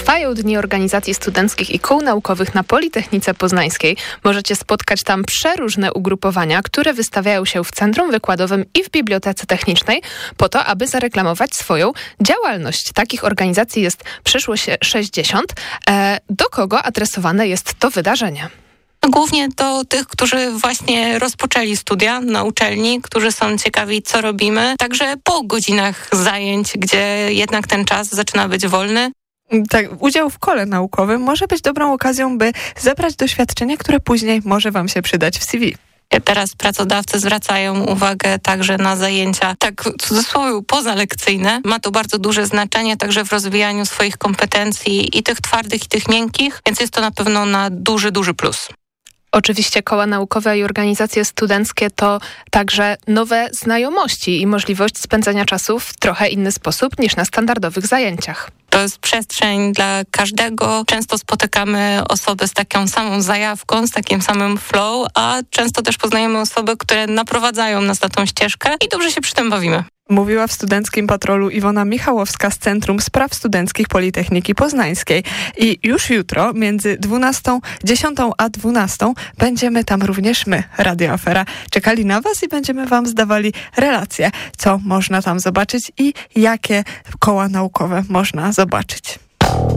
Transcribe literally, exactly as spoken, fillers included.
Trwają Dni Organizacji Studenckich i Kół Naukowych na Politechnice Poznańskiej. Możecie spotkać tam przeróżne ugrupowania, które wystawiają się w Centrum Wykładowym i w Bibliotece Technicznej po to, aby zareklamować swoją działalność. Takich organizacji jest przyszło się sześćdziesiąt. E, do kogo adresowane jest to wydarzenie? Głównie do tych, którzy właśnie rozpoczęli studia na uczelni, którzy są ciekawi, co robimy. Także po godzinach zajęć, gdzie jednak ten czas zaczyna być wolny. Tak, udział w kole naukowym może być dobrą okazją, by zebrać doświadczenie, które później może wam się przydać w C V. Teraz pracodawcy zwracają uwagę także na zajęcia, tak w cudzysłowie, pozalekcyjne. Ma to bardzo duże znaczenie także w rozwijaniu swoich kompetencji i tych twardych, i tych miękkich, więc jest to na pewno na duży, duży plus. Oczywiście koła naukowe i organizacje studenckie to także nowe znajomości i możliwość spędzania czasu w trochę inny sposób niż na standardowych zajęciach. To jest przestrzeń dla każdego. Często spotykamy osoby z taką samą zajawką, z takim samym flow, a często też poznajemy osoby, które naprowadzają nas na tą ścieżkę i dobrze się przy tym bawimy. Mówiła w Studenckim Patrolu Iwona Michałowska z Centrum Spraw Studenckich Politechniki Poznańskiej. I już jutro między dwunastą, dziesiątą a dwunastą będziemy tam również my, Radio Afera. Czekali na was i będziemy wam zdawali relacje, co można tam zobaczyć i jakie koła naukowe można zobaczyć.